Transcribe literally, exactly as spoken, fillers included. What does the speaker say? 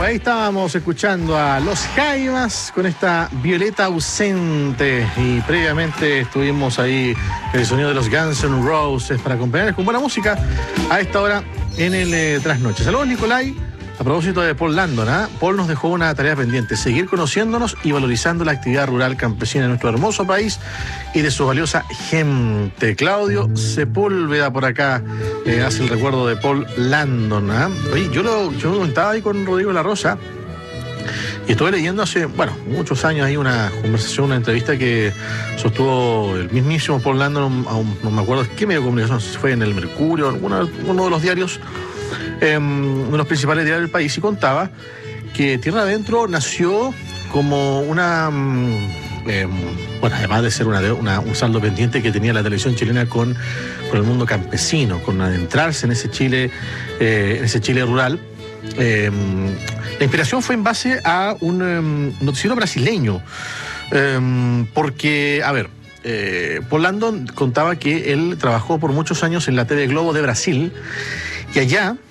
ahí estábamos escuchando a Los Jaivas con esta Violeta ausente, y previamente estuvimos ahí el sonido de los Guns N' Roses para acompañarles con buena música a esta hora en el eh, Trasnoche. Saludos, Nicolai. A propósito de Paul Landon, ¿eh? Paul nos dejó una tarea pendiente: seguir conociéndonos y valorizando la actividad rural campesina de nuestro hermoso país y de su valiosa gente. Claudio Sepúlveda por acá eh, hace el recuerdo de Paul Landon. ¿eh? Oye, yo lo yo lo comentaba ahí con Rodrigo La Rosa y estuve leyendo hace, bueno, muchos años ahí una conversación, una entrevista que sostuvo el mismísimo Paul Landon a un, no me acuerdo qué medio de comunicación, si fue en el Mercurio, alguna, uno de los diarios, eh, uno de los principales diarios del país, y contaba que Tierra Adentro nació como una, eh, bueno, además de ser una, una, un saldo pendiente que tenía la televisión chilena con, con el mundo campesino, con adentrarse en ese Chile, eh, en ese Chile rural. Eh, la inspiración fue en base a un um, noticiero brasileño, eh, porque, a ver, eh, Paul Landon contaba que él trabajó por muchos años en la T V Globo de Brasil, y allá